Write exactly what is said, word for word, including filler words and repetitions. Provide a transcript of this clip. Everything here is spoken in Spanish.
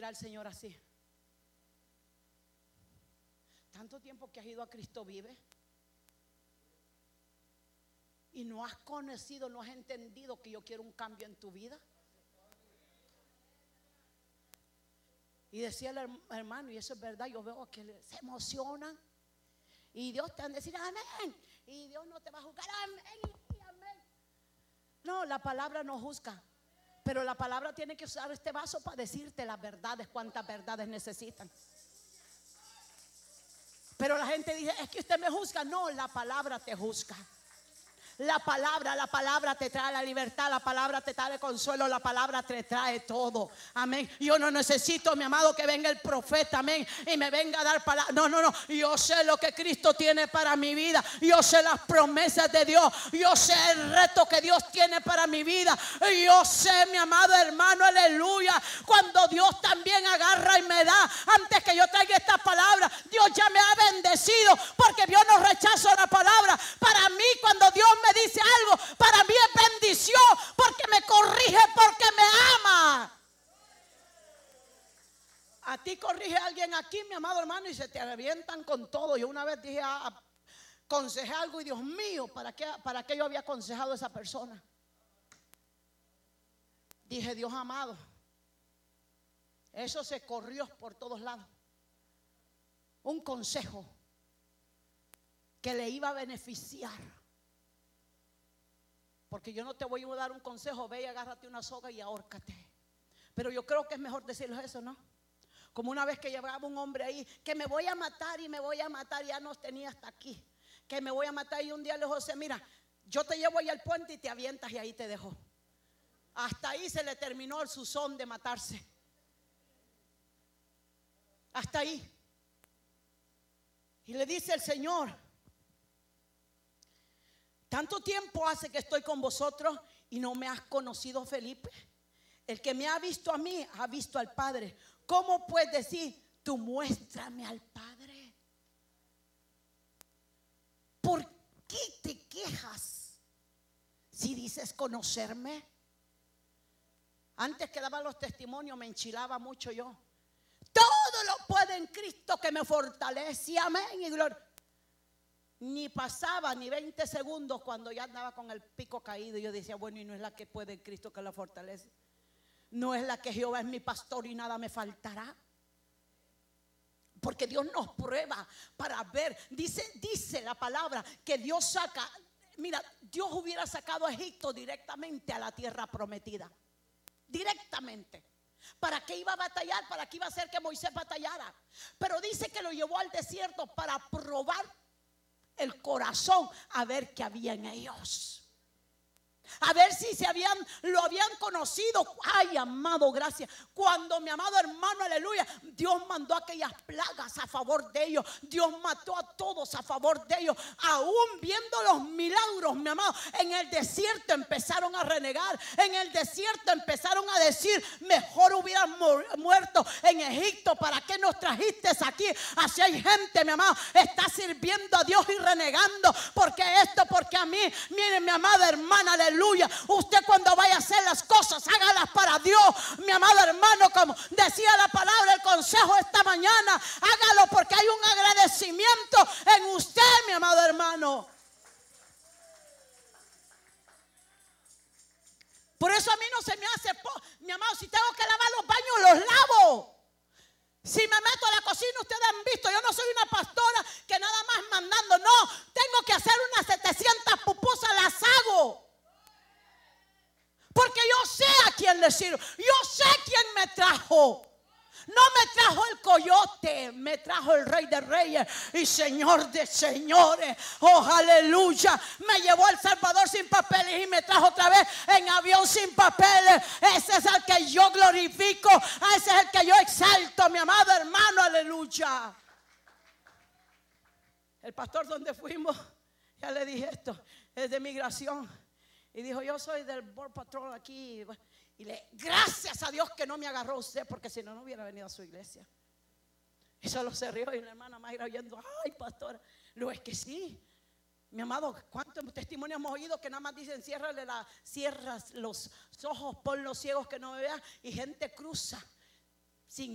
dirá el Señor así: tanto tiempo que has ido a Cristo Vive y no has conocido, no has entendido que yo quiero un cambio en tu vida. Y decía el hermano, y eso es verdad, yo veo que se emocionan y Dios te va a decir amén, y Dios no te va a juzgar, amén y amén. No, la palabra no juzga, pero la palabra tiene que usar este vaso para decirte las verdades, cuántas verdades necesitan. Pero la gente dice: es que usted me juzga. No, la palabra te juzga. La palabra, la palabra te trae la libertad, la palabra te trae consuelo, la palabra te trae todo. Amén. Yo no necesito, mi amado, que venga el profeta, amén, y me venga a dar palabra. No, no, no. Yo sé lo que Cristo tiene para mi vida. Yo sé las promesas de Dios. Yo sé el reto que Dios tiene para mi vida. Yo sé, mi amado hermano, aleluya, cuando Dios también agarra y me da, antes que yo traiga esta palabra, Dios ya me ha bendecido, porque Dios no rechaza la palabra. Para mí, cuando Dios me me dice algo, para mí es bendición, porque me corrige, porque me ama. A ti corrige alguien aquí, mi amado hermano, y se te revientan con todo. Yo una vez dije, ah, aconsejé algo y Dios mío, ¿para qué, para qué yo había aconsejado a esa persona? Dije: Dios amado, eso se corrió por todos lados. Un consejo que le iba a beneficiar. Porque yo no te voy a dar un consejo: ve y agárrate una soga y ahórcate. Pero yo creo que es mejor decirles eso, ¿no? Como una vez que llevaba un hombre ahí, que me voy a matar y me voy a matar, ya nos tenía hasta aquí, que me voy a matar, y un día le José: mira, yo te llevo ahí al puente y te avientas y ahí te dejo. Hasta ahí se le terminó su son de matarse. Hasta ahí. Y le dice el Señor: tanto tiempo hace que estoy con vosotros y no me has conocido, Felipe. El que me ha visto a mí ha visto al Padre. ¿Cómo puedes decir tú muéstrame al Padre? ¿Por qué te quejas si dices conocerme? Antes que daba los testimonios me enchilaba mucho yo. Todo lo puedo en Cristo que me fortalece. Amén y gloria. Ni pasaba ni veinte segundos cuando ya andaba con el pico caído. Yo decía: bueno, y no es la que puede en Cristo que la fortalece. No es la que Jehová es mi pastor y nada me faltará. Porque Dios nos prueba para ver. Dice, dice la palabra que Dios saca. Mira, Dios hubiera sacado a Egipto directamente a la tierra prometida. Directamente. ¿Para qué iba a batallar? ¿Para qué iba a hacer que Moisés batallara? Pero dice que lo llevó al desierto para probar el corazón, a ver qué había en ellos, a ver si se habían, lo habían conocido. Ay, amado, gracias. Cuando mi amado hermano, aleluya, Dios mandó aquellas plagas a favor de ellos. Dios mató a todos a favor de ellos. Aún viendo los milagros, mi amado, en el desierto empezaron a renegar. En el desierto empezaron a decir: mejor hubieran muerto en Egipto. ¿Para qué nos trajiste aquí? Así hay gente, mi amado, está sirviendo a Dios y renegando. Porque esto, porque a mí, miren, mi amada hermana, aleluya, usted cuando vaya a hacer las cosas, hágalas para Dios, mi amado hermano, como decía la palabra, el consejo esta mañana. Hágalo porque hay un agradecimiento en usted, mi amado hermano. Por eso a mí no se me hace, mi amado, si tengo que lavar los baños, los lavo. Si me meto a la cocina, ustedes han visto, yo no soy una pastora que nada más mandando, no, tengo que hacer unas setecientas pupusas, las hago. Porque yo sé a quién le sirvo. Yo sé quién me trajo. No me trajo el coyote, me trajo el Rey de Reyes y Señor de Señores. Oh, aleluya. Me llevó a El Salvador sin papeles y me trajo otra vez en avión sin papeles. Ese es el que yo glorifico. Ese es el que yo exalto, mi amado hermano, aleluya. El pastor donde fuimos, ya le dije esto, es de migración. Y dijo: yo soy del Border Patrol aquí. Y le, gracias a Dios que no me agarró usted, porque si no, no hubiera venido a su iglesia. Y solo se rió, y la hermana Mayra oyendo: ay, pastora. Lo es que sí, mi amado, cuántos testimonios hemos oído que nada más dicen: ciérrale la, cierras los ojos, pon los ciegos que no me vean, y gente cruza sin